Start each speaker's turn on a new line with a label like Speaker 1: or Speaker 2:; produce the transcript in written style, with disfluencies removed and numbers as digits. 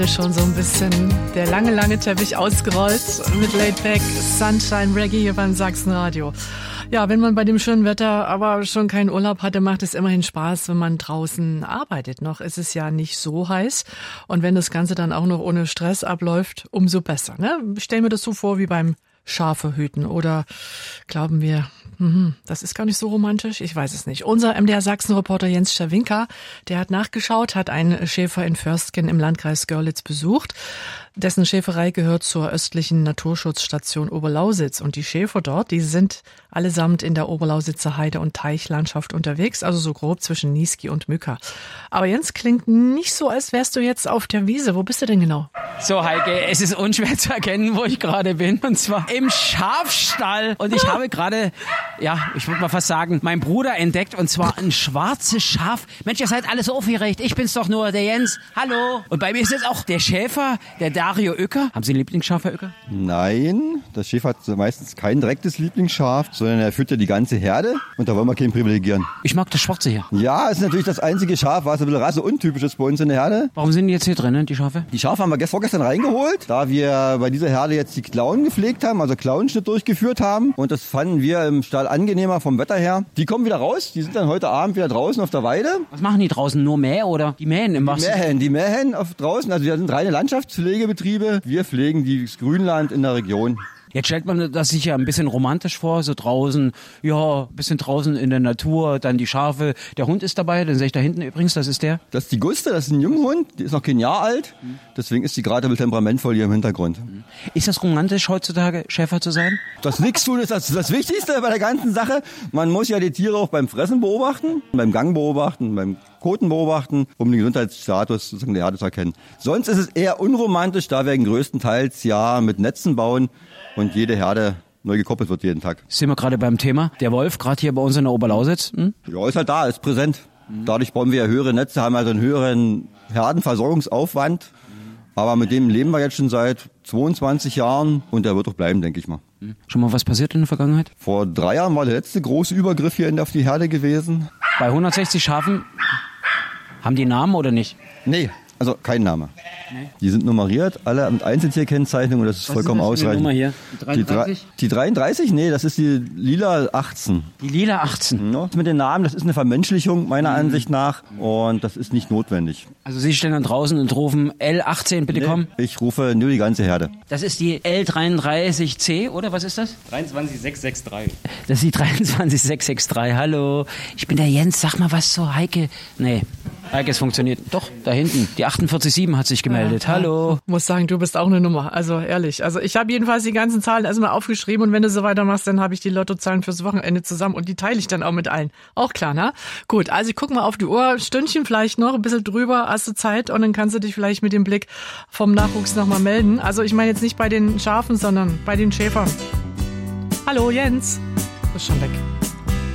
Speaker 1: Schon so ein bisschen der lange Teppich ausgerollt mit Laid Back, Sunshine Reggae hier beim Sachsenradio. Ja, wenn man bei dem schönen Wetter aber schon keinen Urlaub hatte, macht es immerhin Spaß, wenn man draußen arbeitet. Noch ist es ja nicht so heiß. Und wenn das Ganze dann auch noch ohne Stress abläuft, umso besser. Ne? Stellen wir das so vor wie beim Schafe hüten. Oder glauben wir, das ist gar nicht so romantisch? Ich weiß es nicht. Unser MDR-Sachsen-Reporter Jens Czerwinka, der hat nachgeschaut, hat einen Schäfer in Förstgen im Landkreis Görlitz besucht. Dessen Schäferei gehört zur östlichen Naturschutzstation Oberlausitz. Und die Schäfer dort, die sind allesamt in der Oberlausitzer Heide- und Teichlandschaft unterwegs, also so grob zwischen Niesky und Mücka. Aber Jens, klingt nicht so, als wärst du jetzt auf der Wiese. Wo bist du denn genau?
Speaker 2: So, Heike, es ist unschwer zu erkennen, wo ich gerade bin. Und zwar im Schafstall. Und ich habe gerade, ich würde mal fast sagen, meinen Bruder entdeckt. Und zwar ein schwarzes Schaf. Mensch, ihr seid alle so aufgeregt. Ich bin's doch nur, der Jens. Hallo. Und bei mir ist jetzt auch der Schäfer, der Dario Uecker. Haben Sie ein Lieblingsschaf, Herr Uecker?
Speaker 3: Nein, der Schäfer hat meistens kein direktes Lieblingsschaf, sondern er führt ja die ganze Herde. Und da wollen wir keinen privilegieren.
Speaker 2: Ich mag das Schwarze hier.
Speaker 3: Ja, ist natürlich das einzige Schaf, was ein bisschen rasseuntypisch ist bei uns in der Herde.
Speaker 2: Warum sind die jetzt hier drin, die Schafe?
Speaker 3: Die Schafe haben wir vorgestern reingeholt, da wir bei dieser Herde jetzt die Klauen gepflegt haben, also Klauenschnitt durchgeführt haben. Und das fanden wir im Stall angenehmer vom Wetter her. Die kommen wieder raus, die sind dann heute Abend wieder draußen auf der Weide.
Speaker 2: Was machen die draußen? Nur Mäh oder? Die mähen im Wasser?
Speaker 3: Die mähen auf draußen, also wir sind reine Landschaftspflegebetriebe. Wir pflegen das Grünland in der Region.
Speaker 2: Jetzt stellt man das sich ja ein bisschen romantisch vor, so draußen, ein bisschen draußen in der Natur, dann die Schafe. Der Hund ist dabei, den sehe ich da hinten übrigens, das ist der.
Speaker 3: Das ist die Guste, das ist ein Junghund, die ist noch kein Jahr alt, deswegen ist sie gerade ein bisschen temperamentvoll hier im Hintergrund.
Speaker 2: Ist das romantisch heutzutage, Schäfer zu sein?
Speaker 3: Das Nichtstun ist das Wichtigste bei der ganzen Sache. Man muss ja die Tiere auch beim Fressen beobachten, beim Gang beobachten, beim Koten beobachten, um den Gesundheitsstatus sozusagen der Herde zu erkennen. Sonst ist es eher unromantisch, da wir größtenteils mit Netzen bauen und jede Herde neu gekoppelt wird jeden Tag.
Speaker 2: Sind wir gerade beim Thema. Der Wolf, gerade hier bei uns in der Oberlausitz.
Speaker 3: Ja, ist halt da, ist präsent. Dadurch bauen wir ja höhere Netze, haben also einen höheren Herdenversorgungsaufwand. Aber mit dem leben wir jetzt schon seit 22 Jahren und der wird auch bleiben, denke ich mal.
Speaker 2: Schon mal was passiert in der Vergangenheit?
Speaker 3: Vor 3 Jahren war der letzte große Übergriff hier auf die Herde gewesen.
Speaker 2: Bei 160 Schafen, haben die Namen oder nicht?
Speaker 3: Nee, also kein Name. Nee. Die sind nummeriert, alle mit Einzeltierkennzeichnung und das ist vollkommen ausreichend.
Speaker 2: Was ist das für eine Nummer hier?
Speaker 3: Die 33? Nee, das ist die lila 18.
Speaker 2: Die lila 18?
Speaker 3: Ja, mit den Namen, das ist eine Vermenschlichung meiner Ansicht nach und das ist nicht notwendig.
Speaker 2: Also Sie stehen dann draußen und rufen L18, bitte kommen?
Speaker 3: Ich rufe nur die ganze Herde.
Speaker 2: Das ist die L33C, oder was ist das?
Speaker 4: 23663.
Speaker 2: Das ist die 23663. Hallo, ich bin der Jens, sag mal was zur Heike. Nee, Heike, es funktioniert. Doch, da hinten, die 487 hat sich gemeldet. Hallo.
Speaker 1: Muss sagen, du bist auch eine Nummer. Also ehrlich. Also ich habe jedenfalls die ganzen Zahlen erstmal aufgeschrieben und wenn du so weitermachst, dann habe ich die Lottozahlen fürs Wochenende zusammen und die teile ich dann auch mit allen. Auch klar, ne? Gut, also ich guck mal auf die Uhr, Stündchen vielleicht noch, ein bisschen drüber, hast du Zeit und dann kannst du dich vielleicht mit dem Blick vom Nachwuchs nochmal melden. Also ich meine jetzt nicht bei den Schafen, sondern bei den Schäfern. Hallo Jens. Du bist schon weg.